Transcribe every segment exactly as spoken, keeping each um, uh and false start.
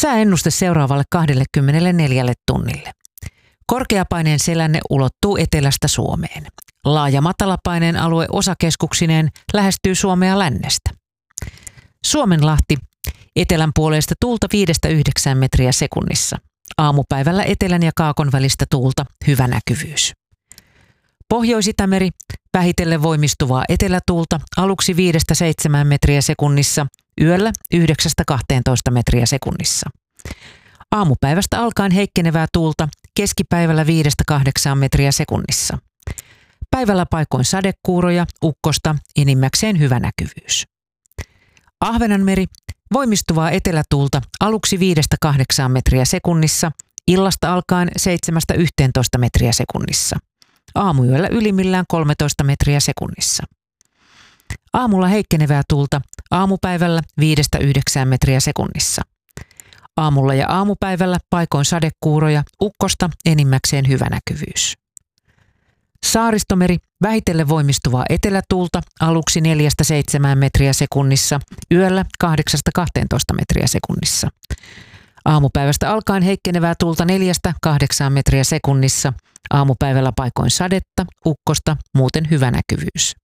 Sääennuste seuraavalle kaksikymmentäneljä tunnille. Korkeapaineen selänne ulottuu etelästä Suomeen. Laaja matalapaineen alue osakeskuksineen lähestyy Suomea lännestä. Suomenlahti, etelän puoleista tuulta viidestä yhdeksään metriä sekunnissa. Aamupäivällä etelän ja kaakon välistä tuulta, hyvä näkyvyys. Pohjois-Itämeri, vähitellen voimistuvaa etelätuulta, aluksi viidestä seitsemään metriä sekunnissa, yöllä yhdeksästä kahteentoista metriä sekunnissa. Aamupäivästä alkaen heikkenevää tuulta, keskipäivällä viidestä kahdeksaan metriä sekunnissa. Päivällä paikoin sadekuuroja, ukkosta, enimmäkseen hyvä näkyvyys. Ahvenanmeri, voimistuvaa etelätuulta, aluksi viidestä kahdeksaan metriä sekunnissa, illasta alkaen seitsemästä yhteentoista metriä sekunnissa. Aamuyöllä ylimmillään kolmetoista metriä sekunnissa. Aamulla heikkenevää tuulta, aamupäivällä viidestä yhdeksään metriä sekunnissa. Aamulla ja aamupäivällä paikoin sadekuuroja, ukkosta, enimmäkseen hyvä näkyvyys. Saaristomeri, vähitellen voimistuvaa etelätuulta, aluksi neljästä seitsemään metriä sekunnissa, yöllä kahdeksasta kahteentoista metriä sekunnissa. Aamupäivästä alkaen heikkenevää tuulta neljästä kahdeksaan metriä sekunnissa, aamupäivällä paikoin sadetta, ukkosta, muuten hyvä näkyvyys.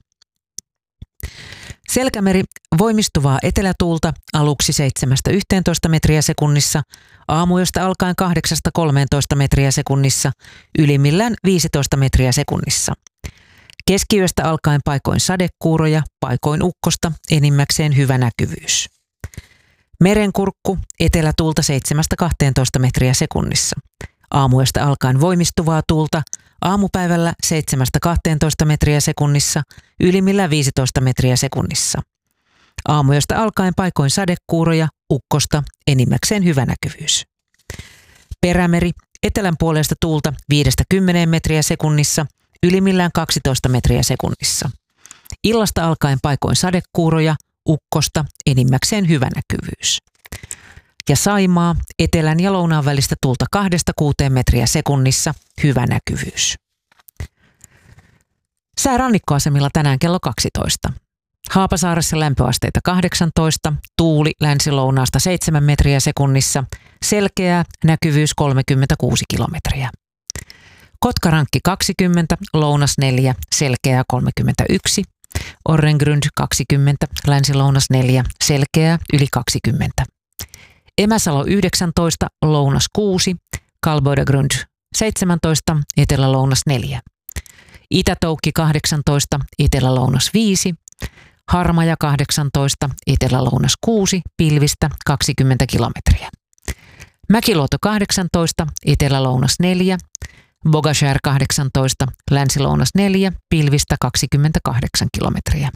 Selkämeri, voimistuvaa etelätuulta, aluksi seitsemästä yhteentoista metriä sekunnissa, aamuyöstä alkaen kahdeksasta kolmeentoista metriä sekunnissa, ylimmillään viisitoista metriä sekunnissa. Keskiyöstä alkaen paikoin sadekuuroja, paikoin ukkosta, enimmäkseen hyvä näkyvyys. Merenkurkku, etelätuulta seitsemästä kahteentoista metriä sekunnissa. Aamuyöstä alkaen voimistuvaa tuulta, aamupäivällä seitsemästä kahteentoista metriä sekunnissa, ylimmillään viisitoista metriä sekunnissa. Aamuyöstä alkaen paikoin sadekuuroja, ukkosta, enimmäkseen hyvä näkyvyys. Perämeri, etelän puolesta tuulta viidestä kymmeneen metriä sekunnissa, ylimmillään kaksitoista metriä sekunnissa. Illasta alkaen paikoin sadekuuroja, ukkosta, enimmäkseen hyvä näkyvyys. Ja Saimaa, etelän ja lounaan välistä tuulta kahdesta kuuteen metriä sekunnissa, hyvä näkyvyys. Sää rannikkoasemilla tänään kello kaksitoista. Haapasaaressa lämpöasteita kahdeksantoista, tuuli länsi-lounaasta seitsemän metriä sekunnissa, selkeää, näkyvyys kolmekymmentäkuusi kilometriä. Kotkarankki kaksikymmentä, lounas neljä, selkeää kolmekymmentäyksi, Orrengrund kaksikymmentä, länsi-lounas neljä, selkeää yli kaksikymmentä. Emäsalo yhdeksäntoista, lounas kuusi, Kalboidagrund seitsemäntoista, etelä-lounas neljä. Itätoukki kahdeksantoista, etelä-lounas viisi, Harmaja kahdeksantoista, etelä-lounas kuusi, pilvistä kaksikymmentä kilometriä. Mäkiluoto kahdeksantoista, etelä-lounas neljä, Bogashär kahdeksantoista, länsi-lounas neljä, pilvistä kaksikymmentäkahdeksan kilometriä.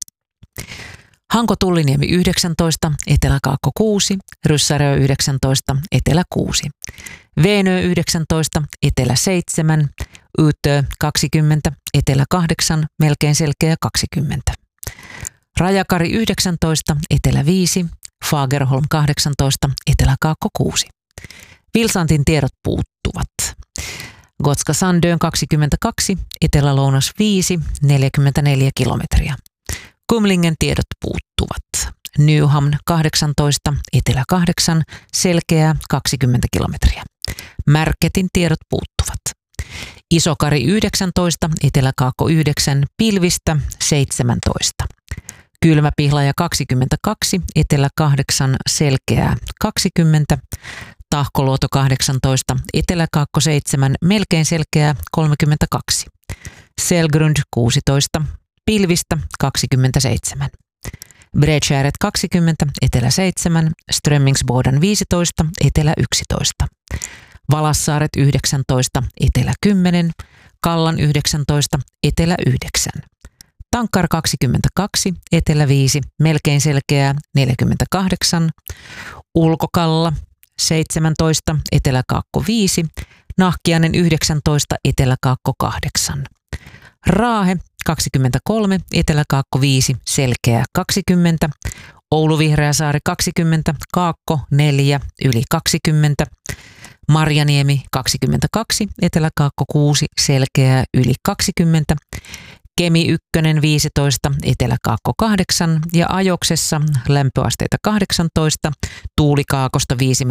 Hanko-Tulliniemi yhdeksäntoista, Etelä-Kaakko kuusi, Ryssärö yhdeksäntoista, Etelä kuusi. Veenö yhdeksäntoista, Etelä seitsemän, Ytö kaksikymmentä, Etelä kahdeksan, melkein selkeä kaksikymmentä. Rajakari yhdeksäntoista, Etelä viisi, Fagerholm kahdeksantoista, Etelä-Kaakko kuusi. Vilsantin tiedot puuttuvat. Gotska Sandön kaksikymmentäkaksi, Etelä-lounas viisi, neljäkymmentäneljä kilometriä. Kumlingen tiedot puuttuvat. Nyhamn kahdeksantoista, Etelä kahdeksan, selkeää kaksikymmentä kilometriä. Märketin tiedot puuttuvat. Isokari yhdeksäntoista, Etelä-Kaakko yhdeksän, pilvistä seitsemäntoista. Kylmäpihlaja kaksikymmentäkaksi, Etelä kahdeksan, selkeää kaksikymmentä. Tahkoluoto kahdeksantoista, Etelä-Kaakko seitsemän, melkein selkeää kolmekymmentäkaksi. Selgrund kuusitoista, pilvistä kaksikymmentäseitsemän. Bredskäret kaksikymmentä, Etelä seitsemän, Strömmingsboden viisitoista, Etelä yksitoista. Valassaaret yhdeksäntoista, Etelä kymmenen, Kallan yhdeksäntoista, Etelä yhdeksän. Tankkar kaksikymmentäkaksi, Etelä viisi, melkein selkeää neljäkymmentäkahdeksan. Ulkokalla seitsemäntoista, Etelä-Kaakko viisi, Nahkiainen yhdeksäntoista, Etelä-Kaakko kahdeksan. Raahe kaksikymmentäkolme, Etelä-Kaakko viisi, selkeää kaksikymmentä. Oulu-Vihreäsaari kaksikymmentä, Kaakko neljä, yli kaksikymmentä. Marjaniemi kaksikymmentäkaksi, Etelä-Kaakko kuusi, selkeää yli kaksikymmentä. Kemi ykkönen viisitoista, Etelä-Kaakko kahdeksan ja Ajoksessa lämpöasteita kahdeksantoista, tuuli kaakosta viisi